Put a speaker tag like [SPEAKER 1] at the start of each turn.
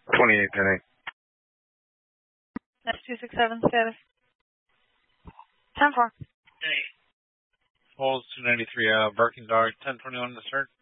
[SPEAKER 1] 2810.
[SPEAKER 2] That's 267 status. 10-4.
[SPEAKER 3] Falls 293, barking dog, 1021 to start.